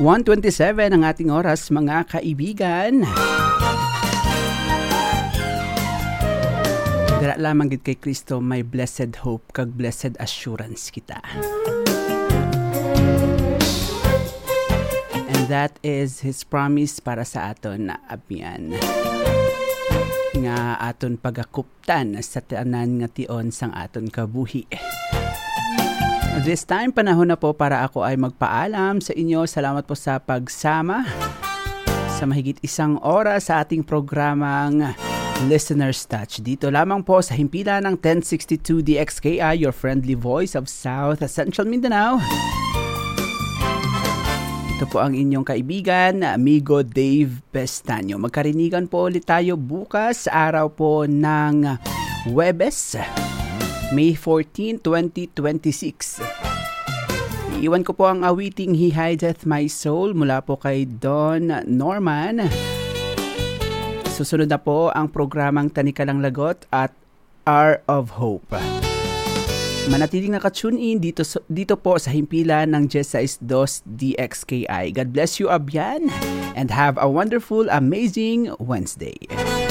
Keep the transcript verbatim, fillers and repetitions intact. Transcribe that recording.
one twenty-seven ang ating oras, mga kaibigan. Dara lamang gid kay Kristo may blessed hope kag blessed assurance kita. And that is His promise para sa aton na abyan. Nga aton pagakuptan sa tanan nga tion sang aton kabuhi. This time, panahon na po para ako ay magpaalam sa inyo. Salamat po sa pagsama sa mahigit isang oras sa ating programang Listener's Touch. Dito lamang po sa himpilan ng ten sixty-two D X K I, your friendly voice of South Central Mindanao. Ito po ang inyong kaibigan, amigo Dave Pestaño. Magkarinigan po ulit tayo bukas, araw po ng Huwebes, May fourteenth, twenty twenty-six. Iiwan ko po ang awiting He Hideth My Soul mula po kay Don Norman. Susunod na po ang programang Tanikalang Lagot at Hour of Hope. Manatiling naka-tune in dito, dito po sa himpilan ng sixteen D X K I. God bless you, abyan, and have a wonderful, amazing Wednesday.